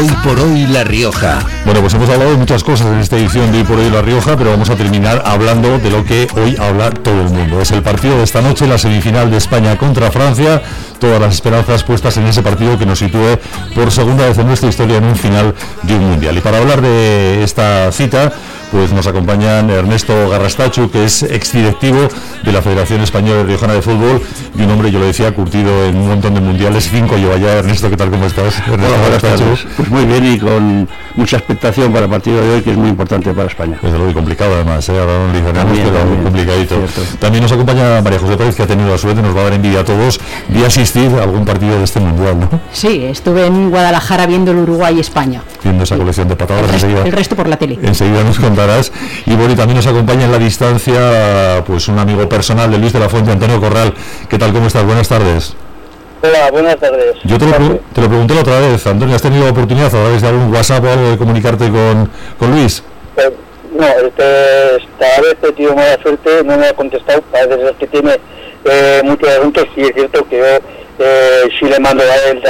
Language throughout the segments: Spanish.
Hoy por Hoy La Rioja. Bueno, pues hemos hablado de muchas cosas en esta edición de Hoy por Hoy La Rioja, pero vamos a terminar hablando de lo que hoy habla todo el mundo. Es el partido de esta noche, la semifinal de España contra Francia. Todas las esperanzas puestas en ese partido que nos sitúe por segunda vez en nuestra historia en un final de un mundial. Y para hablar de esta cita, pues nos acompañan Ernesto Garrastachu, que es exdirectivo de la Federación Española Riojana de Fútbol, y un hombre, yo lo decía, curtido en un montón de mundiales, 5 lleva ya. Ernesto, ¿qué tal? ¿Cómo estás? Ernesto Garrastachu. Pues muy bien y con mucha expectación para el partido de hoy, que es muy importante para España. Es algo complicado además, ahora no le pero complicadito. Cierto. También nos acompaña María José Pérez, que ha tenido la suerte, nos va a dar envidia a todos, de asistir a algún partido de este mundial, ¿no? Sí, estuve en Guadalajara viendo el Uruguay-España. Viendo esa colección de patadas. El resto por la tele. Enseguida nos contarás. Y bueno, y también nos acompaña en la distancia pues un amigo personal de Luis de la Fuente, Antonio Corral. ¿Qué tal? ¿Cómo estás? Buenas tardes. Hola, buenas tardes. Yo te lo pregunté la otra vez, Antonio, ¿has tenido oportunidad a través de algún WhatsApp o algo de comunicarte con Luis? No, esta vez he tenido mala suerte, no me ha contestado, a veces que tiene muchos asuntos, y es cierto que yo sí le mando a él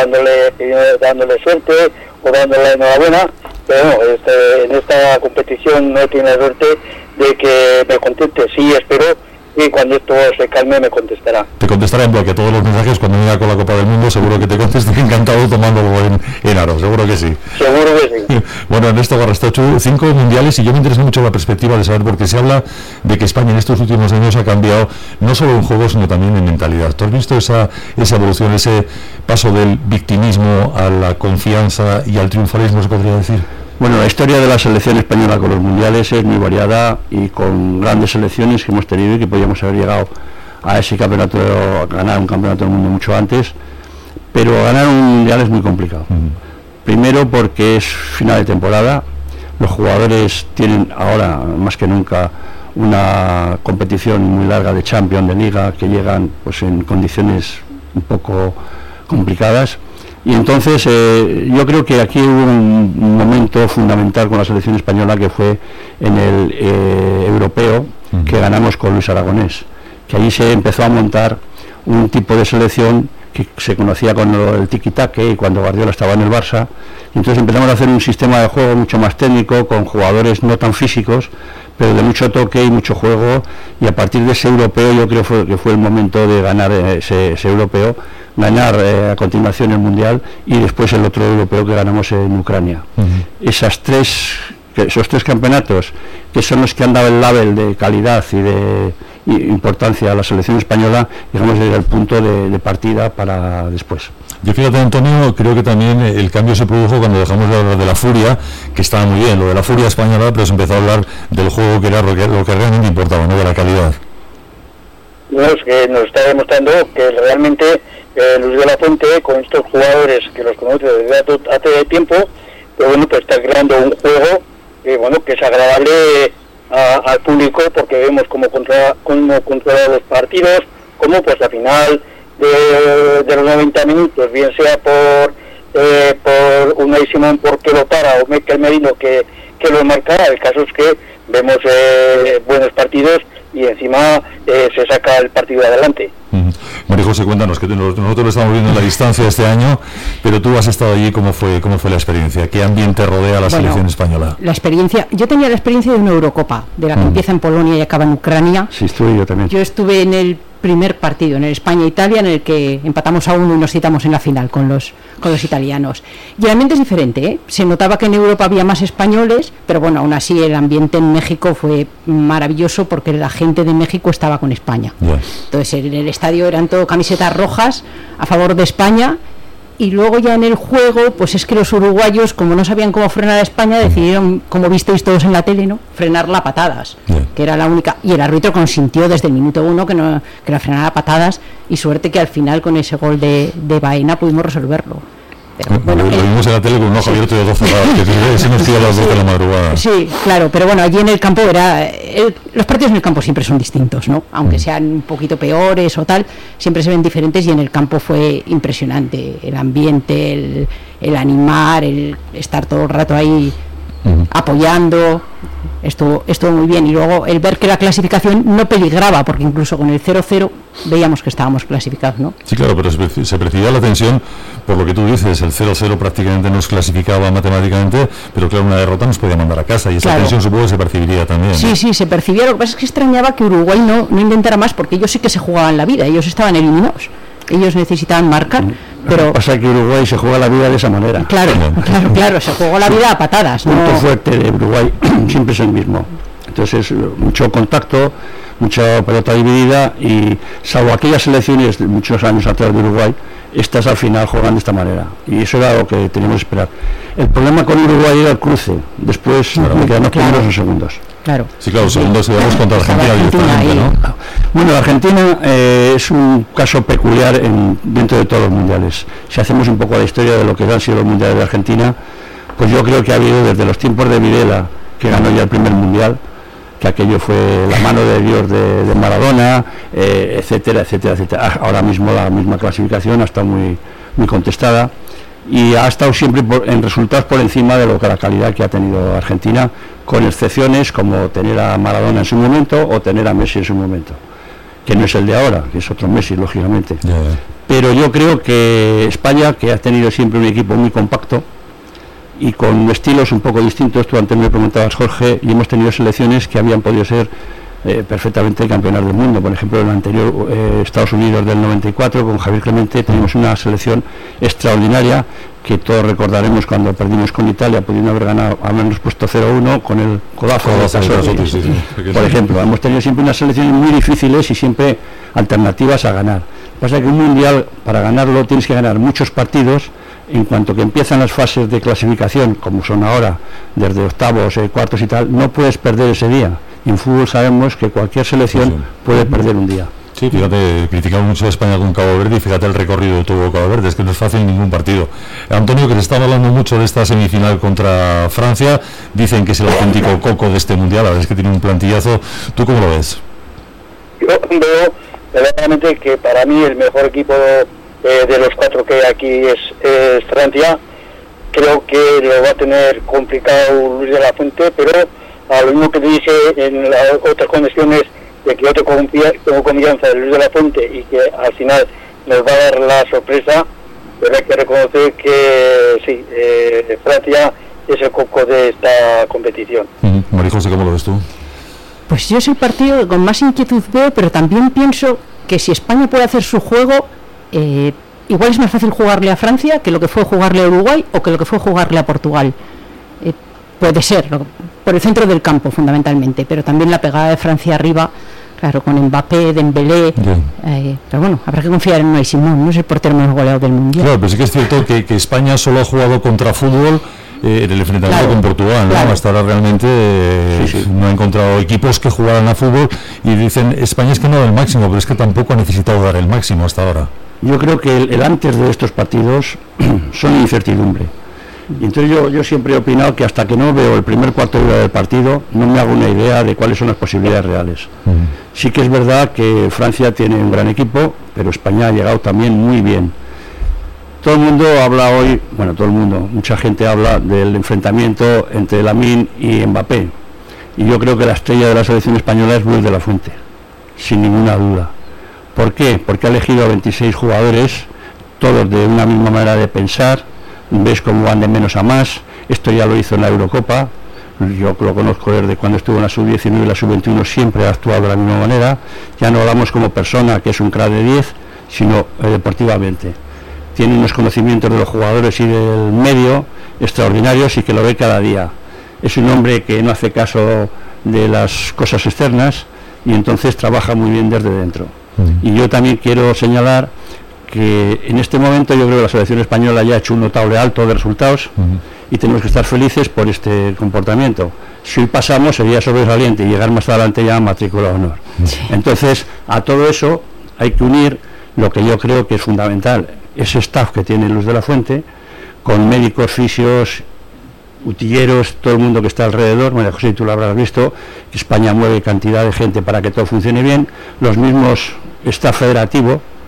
dándole suerte o dándole enhorabuena, pero no, en esta competición no tiene la suerte de que me conteste. Sí, espero, y cuando esto se calme me contestará. Te contestará en bloque todos los mensajes cuando venga con la Copa del Mundo, seguro que te contestaré encantado tomándolo en aro, seguro que sí. Seguro que sí. Bueno, Ernesto Garrastachu, 5 mundiales, y yo me interesa mucho la perspectiva de saber, porque se habla de que España en estos últimos años ha cambiado no solo en juego, sino también en mentalidad. ¿Tú has visto esa evolución, ese paso del victimismo a la confianza y al triunfalismo, se podría decir? Bueno, la historia de la selección española con los mundiales es muy variada, y con grandes selecciones que hemos tenido y que podíamos haber llegado a ese campeonato, a ganar un campeonato del mundo mucho antes, pero ganar un mundial es muy complicado. Primero porque es final de temporada, los jugadores tienen ahora más que nunca una competición muy larga de Champions, de Liga, que llegan pues en condiciones un poco complicadas. Y entonces yo creo que aquí hubo un momento fundamental con la selección española, que fue en el europeo, que ganamos con Luis Aragonés, que allí se empezó a montar un tipo de selección que se conocía con el tiki-taka, y cuando Guardiola estaba en el Barça, y entonces empezamos a hacer un sistema de juego mucho más técnico, con jugadores no tan físicos, pero de mucho toque y mucho juego, y a partir de ese europeo yo creo que fue el momento de ganar ese europeo, ganar a continuación el mundial, y después el otro europeo que ganamos en Ucrania. Esos tres campeonatos, que son los que han dado el label de calidad y de importancia a la selección española, digamos, desde el punto de partida para después. Yo, fíjate, Antonio, creo que también el cambio se produjo cuando dejamos de hablar de la furia, que estaba muy bien, lo de la furia española, pero se empezó a hablar del juego, que era lo que realmente importaba, ¿no?, de la calidad. No, es que nos está demostrando que realmente Luis de la Fuente, con estos jugadores que los conoce desde hace tiempo, pero bueno, pues está creando un juego que es agradable al público, porque vemos cómo controla los partidos, cómo pues al final de los 90 minutos, bien sea por Unai Simón porque lo para, o Mikel Merino que lo marca, el caso es que vemos buenos partidos y encima se saca el partido adelante. María José, cuéntanos, que nosotros lo estamos viendo en la distancia este año, pero tú has estado allí, ¿cómo fue la experiencia? ¿Qué ambiente rodea a la selección española? La experiencia, yo tenía la experiencia de una Eurocopa, de la que empieza en Polonia y acaba en Ucrania. Sí, estuve yo también. Yo estuve en el primer partido, en el España-Italia, en el que empatamos a 1 y nos citamos en la final con los italianos. Y el ambiente es diferente, ¿eh? Se notaba que en Europa había más españoles, pero bueno, aún así el ambiente en México fue maravilloso, porque la gente de México estaba con España. Entonces en el estadio eran todo camisetas rojas a favor de España, y luego ya en el juego, pues es que los uruguayos, como no sabían cómo frenar a España, decidieron, como visteis todos en la tele, ¿no?, frenarla a patadas, que era la única, y el árbitro consintió desde el minuto 1 que la frenara a patadas, y suerte que al final con ese gol de Baena pudimos resolverlo. Pero, bueno, lo vimos en la tele con un ojo abierto y dos cerrados, que se nos tira a las 2 de la madrugada. Sí, claro, pero bueno, allí en el campo los partidos en el campo siempre son distintos, ¿no? Aunque sean un poquito peores o tal, siempre se ven diferentes, y en el campo fue impresionante el ambiente, el animar, el estar todo el rato ahí apoyando. estuvo muy bien. Y luego el ver que la clasificación no peligraba, porque incluso con el 0-0 veíamos que estábamos clasificados, ¿no? Sí, claro, pero se percibía la tensión por lo que tú dices. El 0-0 prácticamente nos clasificaba matemáticamente, pero claro, una derrota nos podía mandar a casa, y esa tensión supongo que se percibiría también. Sí, sí, se percibía. Lo que pasa es que extrañaba que Uruguay no intentara más, porque ellos sí que se jugaban la vida, ellos estaban eliminados. Ellos necesitaban marcar, pero... Lo que pasa es que Uruguay se juega la vida de esa manera. Claro, se jugó la vida a patadas. El punto fuerte de Uruguay siempre es el mismo. Entonces, mucho contacto, mucha pelota dividida, y salvo aquellas selecciones de muchos años atrás de Uruguay, estas al final juegan de esta manera. Y eso era lo que teníamos que esperar. El problema con Uruguay era el cruce. Después quedan primeros o segundos. Claro. Sí, claro, segundos íbamos contra Argentina directamente, ¿no? Bueno, Argentina es un caso peculiar dentro de todos los mundiales. Si hacemos un poco la historia de lo que han sido los mundiales de Argentina, pues yo creo que ha habido desde los tiempos de Videla, que ganó ya el primer mundial, que aquello fue la mano de Dios de Maradona, etcétera, etcétera, etcétera. Ahora mismo la misma clasificación ha estado muy, muy contestada, y ha estado siempre en resultados por encima de la calidad que ha tenido Argentina, con excepciones como tener a Maradona en su momento o tener a Messi en su momento, que no es el de ahora, que es otro Messi, lógicamente. Pero yo creo que España, que ha tenido siempre un equipo muy compacto y con estilos un poco distintos, tú antes me preguntabas, Jorge, y hemos tenido selecciones que habían podido ser perfectamente campeonas del mundo. Por ejemplo, en el anterior Estados Unidos del 94, con Javier Clemente, tenemos una selección extraordinaria, que todos recordaremos cuando perdimos con Italia, pudiendo haber ganado, habernos puesto 0-1 con el codazo de Casori. Por ejemplo, hemos tenido siempre unas selecciones muy difíciles y siempre alternativas a ganar. Pasa que un mundial, para ganarlo, tienes que ganar muchos partidos. En cuanto que empiezan las fases de clasificación, como son ahora, desde octavos, cuartos y tal, no puedes perder ese día. Y en fútbol sabemos que cualquier selección puede perder un día. Sí, fíjate, criticamos mucho a España con Cabo Verde, y fíjate el recorrido de todo Cabo Verde, es que no es fácil en ningún partido. Antonio, que te estaba hablando mucho de esta semifinal contra Francia, dicen que es el auténtico coco de este mundial, la verdad es que tiene un plantillazo. ¿Tú cómo lo ves? Yo veo verdaderamente que para mí el mejor equipo de los cuatro que hay aquí es Francia. Creo que lo va a tener complicado Luis de la Fuente, pero a lo mismo que te dice en las otras condiciones, de que yo tengo confianza de Luis de la Fuente y que al final nos va a dar la sorpresa, pero hay que reconocer que sí, Francia es el coco de esta competición. María José, ¿cómo lo ves tú? Pues yo es el partido que con más inquietud veo, pero también pienso que si España puede hacer su juego, igual es más fácil jugarle a Francia que lo que fue jugarle a Uruguay o que lo que fue jugarle a Portugal. Puede ser, por el centro del campo fundamentalmente, pero también la pegada de Francia arriba, claro, con Mbappé, Dembélé, pero bueno, habrá que confiar en Unai Simón, no es el portero más goleado del mundial. Claro, pero sí que es cierto que España solo ha jugado contra fútbol en el enfrentamiento con Portugal, ¿no? Hasta ahora realmente no ha encontrado equipos que jugaran a fútbol, y dicen España es que no da el máximo, pero es que tampoco ha necesitado dar el máximo hasta ahora. Yo creo que el antes de estos partidos son incertidumbre. Y entonces yo siempre he opinado que hasta que no veo el primer cuarto de hora del partido no me hago una idea de cuáles son las posibilidades reales. Sí que es verdad que Francia tiene un gran equipo, pero España ha llegado también muy bien. Todo el mundo habla hoy, bueno, todo el mundo, mucha gente habla del enfrentamiento entre Lamine y Mbappé, y yo creo que la estrella de la selección española es Luis de la Fuente, sin ninguna duda. ¿Por qué? Porque ha elegido a 26 jugadores, todos de una misma manera de pensar. Ves cómo van de menos a más. Esto ya lo hizo en la Eurocopa, yo lo conozco desde cuando estuvo en la Sub-19 y la Sub-21, siempre ha actuado de la misma manera. Ya no hablamos como persona, que es un crack de 10, sino deportivamente. Tiene unos conocimientos de los jugadores y del medio extraordinarios, y que lo ve cada día. Es un hombre que no hace caso de las cosas externas, y entonces trabaja muy bien desde dentro. Y yo también quiero señalar que en este momento yo creo que la selección española ya ha hecho un notable alto de resultados, y tenemos que estar felices por este comportamiento. Si hoy pasamos sería sobresaliente, y llegar más adelante ya matrícula de honor. Entonces, a todo eso hay que unir lo que yo creo que es fundamental, ese staff que tiene Luis de la Fuente, con médicos, fisios, utilleros, todo el mundo que está alrededor. María José, tú lo habrás visto, que España mueve cantidad de gente para que todo funcione bien, los mismos staff federativo,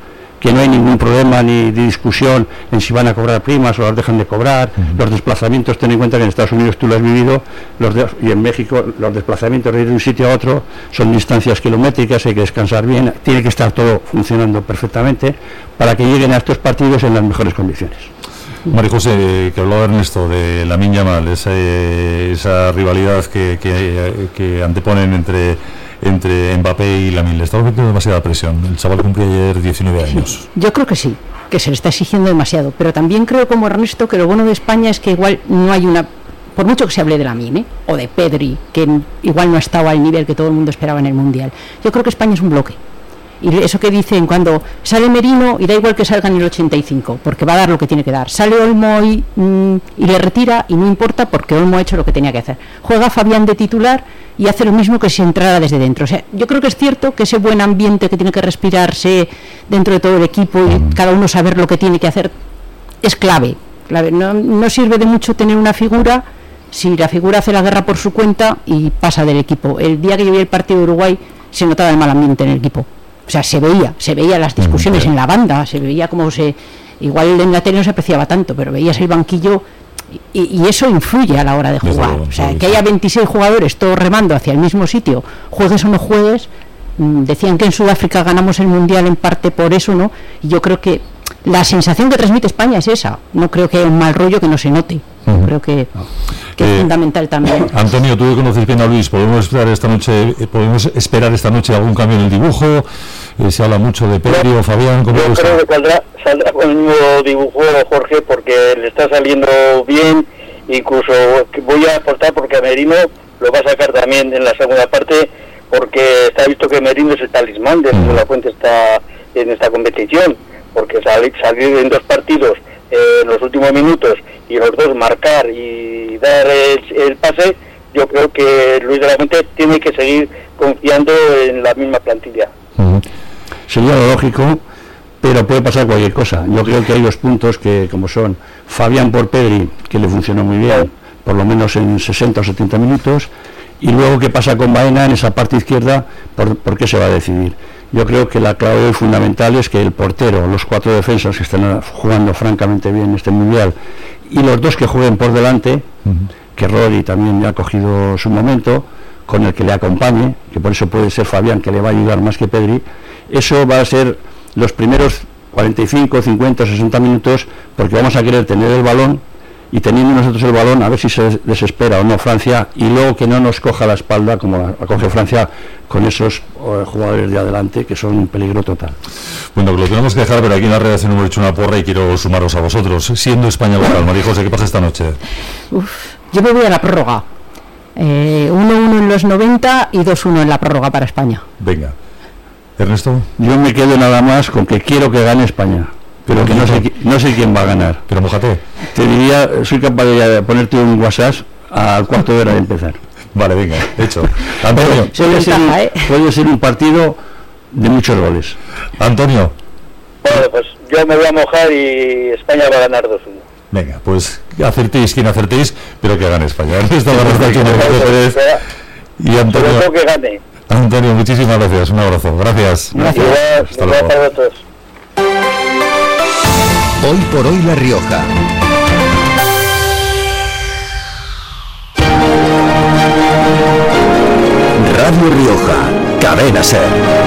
que no hay ningún problema ni de discusión en si van a cobrar primas o las dejan de cobrar. Los desplazamientos, ten en cuenta que en Estados Unidos tú lo has vivido, y en México los desplazamientos de ir de un sitio a otro son distancias kilométricas, hay que descansar bien, tiene que estar todo funcionando perfectamente para que lleguen a estos partidos en las mejores condiciones. María José, que hablaba Ernesto de Lamine Yamal, esa rivalidad que anteponen entre Mbappé y Lamine, le estamos metiendo demasiada presión. El chaval cumplió ayer 19 años. Yo creo que sí, que se le está exigiendo demasiado, pero también creo, como Ernesto, que lo bueno de España es que igual no hay una, por mucho que se hable de Lamine, o de Pedri, que igual no ha estado al nivel que todo el mundo esperaba en el Mundial, yo creo que España es un bloque. Y eso que dicen cuando sale Merino, y da igual que salga en el 85, porque va a dar lo que tiene que dar. Sale Olmo y le retira, y no importa porque Olmo ha hecho lo que tenía que hacer. Juega Fabián de titular y hace lo mismo que si entrara desde dentro. O sea, yo creo que es cierto que ese buen ambiente que tiene que respirarse dentro de todo el equipo y cada uno saber lo que tiene que hacer es clave. No sirve de mucho tener una figura si la figura hace la guerra por su cuenta y pasa del equipo. El día que yo vi el partido de Uruguay se notaba el mal ambiente en el equipo. O sea, se veía las discusiones en la banda, se veía como igual en la tele no se apreciaba tanto, pero veías el banquillo y eso influye a la hora de jugar. O sea, que haya 26 jugadores todos remando hacia el mismo sitio, juegues o no juegues. Decían que en Sudáfrica ganamos el Mundial en parte por eso, ¿no? Y yo creo que la sensación que transmite España es esa. No creo que haya un mal rollo que no se note. Creo que es fundamental también. Antonio, tú que conoces bien a Luis, ¿podemos esperar esta noche algún cambio en el dibujo? Se habla mucho de Pedri o Fabián. Yo creo que saldrá con el mismo dibujo, Jorge, porque le está saliendo bien. Incluso voy a aportar porque a Merino lo va a sacar también en la segunda parte, porque está visto que Merino es el talismán de la Fuente está en esta competición, porque salir en 2 partidos en los últimos minutos y los 2 marcar y dar el pase, yo creo que Luis de la Fuente tiene que seguir confiando en la misma plantilla. Sería lo lógico, pero puede pasar cualquier cosa. Yo creo que hay 2 puntos que, como son Fabián por Pedri, que le funcionó muy bien, por lo menos en 60 o 70 minutos, y luego qué pasa con Baena en esa parte izquierda, por qué se va a decidir. Yo creo que la clave fundamental es que el portero, los 4 defensas que están jugando francamente bien este Mundial, y los 2 que jueguen por delante, que Rodri también ya ha cogido su momento, con el que le acompañe, que por eso puede ser Fabián, que le va a ayudar más que Pedri, eso va a ser los primeros 45, 50, 60 minutos, porque vamos a querer tener el balón, y teniendo nosotros el balón, a ver si se desespera o no Francia, y luego que no nos coja la espalda como la coge Francia con esos jugadores de adelante que son un peligro total. Bueno, que lo tenemos que dejar, pero aquí en la redacción hemos hecho una porra y quiero sumaros a vosotros. Siendo España local, María José, ¿qué pasa esta noche? Yo me voy a la prórroga. 1-1 en los 90 y 2-1 en la prórroga para España. Venga. Ernesto. Yo me quedo nada más con que quiero que gane España, pero que no sé quién va a ganar. Pero mójate. Te diría, soy capaz de ponerte un WhatsApp al cuarto de hora de empezar. Vale, venga, hecho. Antonio. Puede ser un partido de muchos goles. Antonio. Bueno, pues yo me voy a mojar y España va a ganar 2-1. Venga, pues acertéis quien acertéis, pero que gane España. Ernesto Garrasta, aquí en el Pérez. Y Antonio. Que gane. Antonio, muchísimas gracias. Un abrazo. Gracias. Gracias. Hasta luego. Para todos. Hoy por hoy La Rioja. Radio Rioja, Cadena Ser.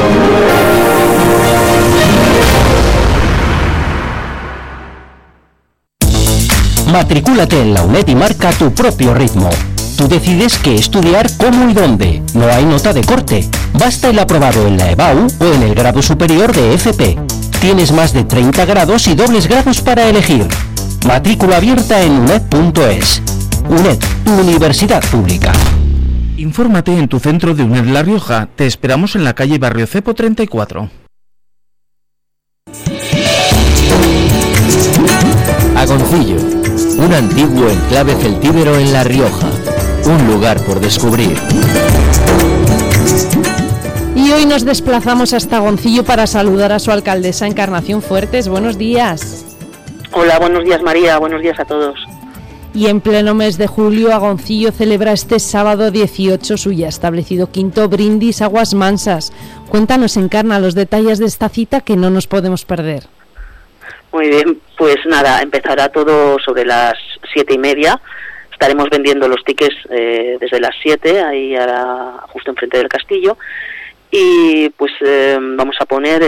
Matricúlate en la UNED y marca tu propio ritmo. Tú decides qué estudiar, cómo y dónde. No hay nota de corte. Basta el aprobado en la EBAU o en el grado superior de FP. Tienes más de 30 grados y dobles grados para elegir. Matrícula abierta en uned.es. UNED, tu universidad pública. Infórmate en tu centro de UNED La Rioja. Te esperamos en la calle Barrio Cepo 34. Agoncillo, un antiguo enclave celtíbero en La Rioja. Un lugar por descubrir. Y hoy nos desplazamos hasta Agoncillo para saludar a su alcaldesa Encarnación Fuertes. Buenos días. Hola, buenos días María, buenos días a todos. Y en pleno mes de julio, Agoncillo celebra este sábado 18 su ya establecido quinto brindis Aguas Mansas. Cuéntanos, Encarna, los detalles de esta cita que no nos podemos perder. Muy bien, pues nada, empezará todo sobre las 7:30. Estaremos vendiendo los tickets desde las 7, ahí justo enfrente del castillo. Y pues vamos a poner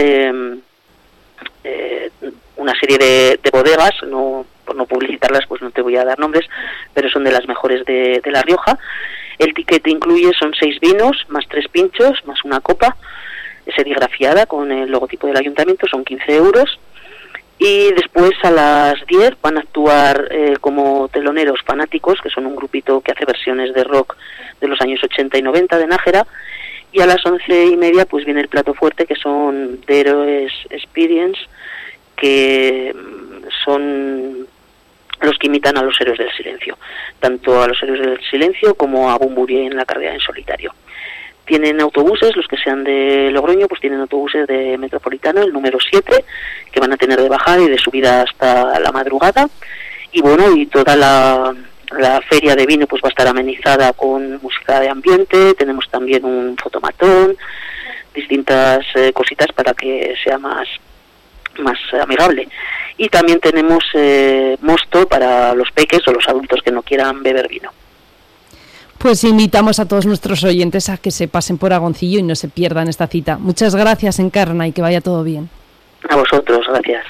una serie de bodegas, por no publicitarlas pues no te voy a dar nombres, pero son de las mejores de La Rioja. El ticket son 6 vinos, más 3 pinchos, más una copa serigrafiada con el logotipo del ayuntamiento, son 15 euros. Y después a las 10 van a actuar como teloneros Fanáticos, que son un grupito que hace versiones de rock de los años 80 y 90 de Nájera. Y a las 11:30 pues viene el plato fuerte, que son The Heroes Experience, que son los que imitan a los Héroes del Silencio, tanto a los Héroes del Silencio como a Bunbury en la carrera en solitario. Tienen autobuses, los que sean de Logroño, pues tienen autobuses de Metropolitano, el número 7, que van a tener de bajada y de subida hasta la madrugada. Y bueno, y toda la feria de vino pues va a estar amenizada con música de ambiente. Tenemos también un fotomatón, distintas cositas para que sea más amigable. Y también tenemos mosto para los peques o los adultos que no quieran beber vino. Pues invitamos a todos nuestros oyentes a que se pasen por Agoncillo y no se pierdan esta cita. Muchas gracias, Encarna, y que vaya todo bien. A vosotros, gracias.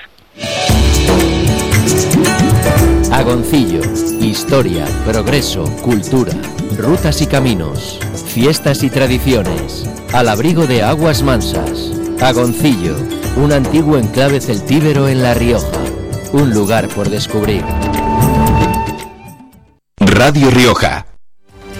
Agoncillo, historia, progreso, cultura, rutas y caminos, fiestas y tradiciones, al abrigo de Aguas Mansas. Agoncillo, un antiguo enclave celtíbero en La Rioja, un lugar por descubrir. Radio Rioja.